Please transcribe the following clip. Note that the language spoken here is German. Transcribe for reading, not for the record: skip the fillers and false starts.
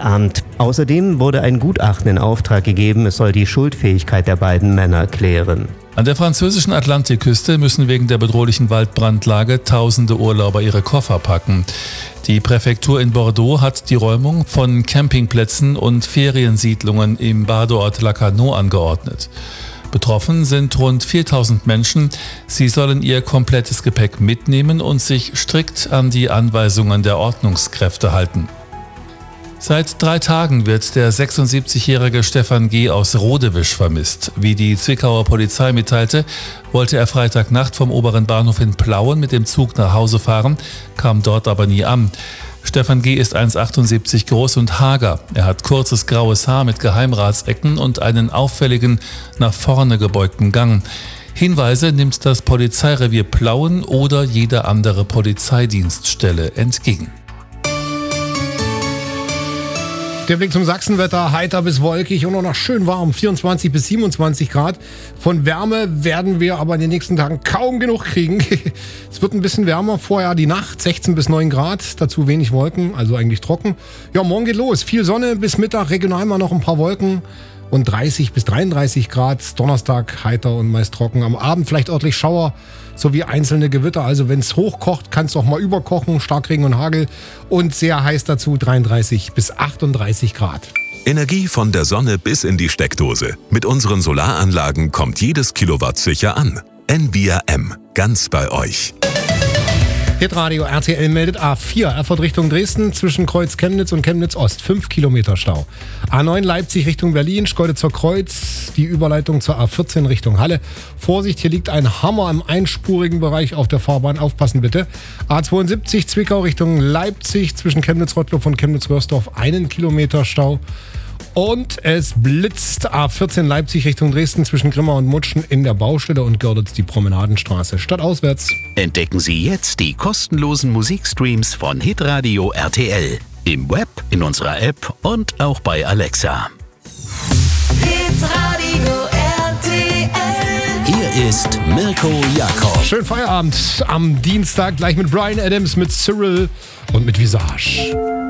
Jugendamt. Außerdem wurde ein Gutachten in Auftrag gegeben, es soll die Schuldfähigkeit der beiden Männer klären. An der französischen Atlantikküste müssen wegen der bedrohlichen Waldbrandlage tausende Urlauber ihre Koffer packen. Die Präfektur in Bordeaux hat die Räumung von Campingplätzen und Feriensiedlungen im Badeort Lacanau angeordnet. Betroffen sind rund 4000 Menschen. Sie sollen ihr komplettes Gepäck mitnehmen und sich strikt an die Anweisungen der Ordnungskräfte halten. Seit 3 Tagen wird der 76-jährige Stefan G. aus Rodewisch vermisst. Wie die Zwickauer Polizei mitteilte, wollte er Freitagnacht vom oberen Bahnhof in Plauen mit dem Zug nach Hause fahren, kam dort aber nie an. Stefan G. ist 1,78 groß und hager. Er hat kurzes graues Haar mit Geheimratsecken und einen auffälligen, nach vorne gebeugten Gang. Hinweise nimmt das Polizeirevier Plauen oder jede andere Polizeidienststelle entgegen. Der Blick zum Sachsenwetter, heiter bis wolkig und auch noch schön warm, 24 bis 27 Grad. Von Wärme werden wir aber in den nächsten Tagen kaum genug kriegen. Es wird ein bisschen wärmer, vorher die Nacht, 16 bis 9 Grad, dazu wenig Wolken, also eigentlich trocken. Ja, morgen geht los, viel Sonne, bis Mittag regional mal noch ein paar Wolken und 30 bis 33 Grad. Donnerstag heiter und meist trocken, am Abend vielleicht örtlich Schauer sowie einzelne Gewitter. Also wenn es hochkocht, kann es auch mal überkochen, Starkregen und Hagel und sehr heiß dazu, 33 bis 38 Grad. Energie von der Sonne bis in die Steckdose. Mit unseren Solaranlagen kommt jedes Kilowatt sicher an. Envia M, ganz bei euch. Hitradio RTL meldet A4, Erfurt Richtung Dresden, zwischen Kreuz Chemnitz und Chemnitz Ost, 5 Kilometer Stau. A9 Leipzig Richtung Berlin, Schkeuditzer Kreuz, die Überleitung zur A14 Richtung Halle. Vorsicht, hier liegt ein Hammer im einspurigen Bereich auf der Fahrbahn, aufpassen bitte. A72 Zwickau Richtung Leipzig, zwischen Chemnitz-Rottloff und Chemnitz-Röhrsdorf, 1 Kilometer Stau. Und es blitzt A14 Leipzig Richtung Dresden zwischen Grimma und Mutschen in der Baustelle und Görlitz die Promenadenstraße. Stadtauswärts. Entdecken Sie jetzt die kostenlosen Musikstreams von Hitradio RTL. Im Web, in unserer App und auch bei Alexa. Hitradio RTL. Hier ist Mirko Jakob. Schönen Feierabend am Dienstag, gleich mit Bryan Adams, mit Cyril und mit Visage.